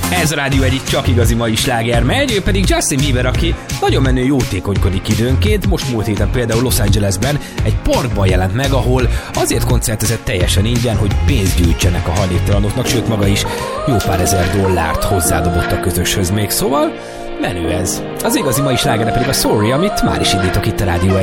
Ez a Rádió egyik csak igazi mai sláger megy, ő pedig Justin Bieber, aki nagyon menő jótékonykodik időnként. Most múlt héten például Los Angelesben egy parkban jelent meg, ahol azért koncertezett teljesen ingyen, hogy pénzt gyűjtsenek a hajléktalanoknak, sőt maga is jó pár ezer dollárt hozzádobott a közöshöz még, szóval menő ez. Az igazi mai sláger pedig a Sorry, amit már is indítok itt a Rádió